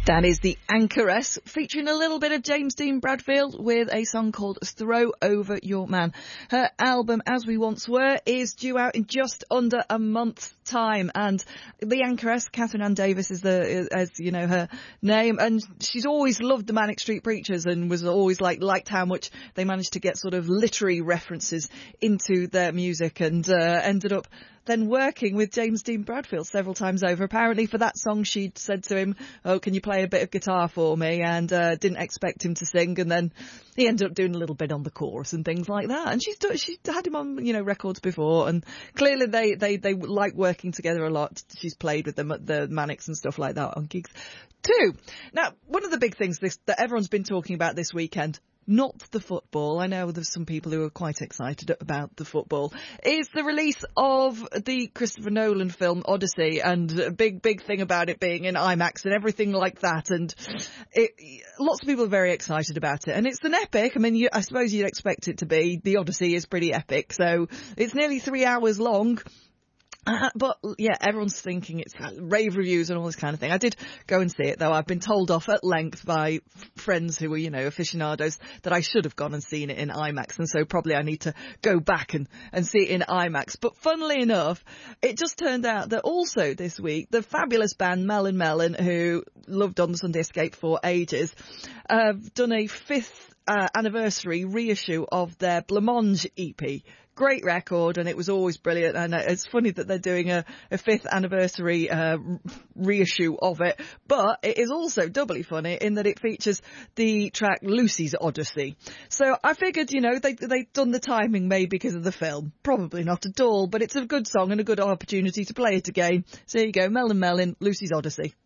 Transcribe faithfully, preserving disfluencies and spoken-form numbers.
That is the Anchoress, featuring a little bit of James Dean Bradfield with a song called Throw Over Your Man. Her album, As We Once Were, is due out in just under a month's time. And the Anchoress, Catherine Ann Davis is the, as you know, her name. And she's always loved the Manic Street Preachers and was always like, liked how much they managed to get sort of literary references into their music, and uh, ended up then working with James Dean Bradfield several times over. Apparently for that song she'd said to him, oh, can you play a bit of guitar for me? And uh, didn't expect him to sing, and then he ended up doing a little bit on the chorus and things like that. And she's done, she had him on, you know, records before, and clearly they, they, they like working together a lot. She's played with them at the Manics and stuff like that on gigs too. Now, one of the big things this, that everyone's been talking about this weekend, not the football, I know there's some people who are quite excited about the football, is the release of the Christopher Nolan film Odyssey, and a big, big thing about it being in IMAX and everything like that. And it, lots of people are very excited about it. And it's an epic. I mean, you, I suppose you'd expect it to be. The Odyssey is pretty epic. So it's nearly three hours long. Uh, but yeah, everyone's thinking it's rave reviews and all this kind of thing. I did go and see it, though. I've been told off at length by f- friends who were, you know, aficionados, that I should have gone and seen it in IMAX, and so probably I need to go back and, and see it in IMAX. But funnily enough, it just turned out that also this week, the fabulous band Melon Melon, who loved On the Sunday Escape for ages, have uh, done a fifth uh, anniversary reissue of their Blancmange E P. Great record, and it was always brilliant. And it's funny that they're doing a, a fifth anniversary uh, reissue of it, but it is also doubly funny in that it features the track Lucy's Odyssey. So I figured, you know, they, they've done the timing maybe because of the film. Probably not at all, but it's a good song and a good opportunity to play it again. So there you go, Melon Melon, Lucy's Odyssey.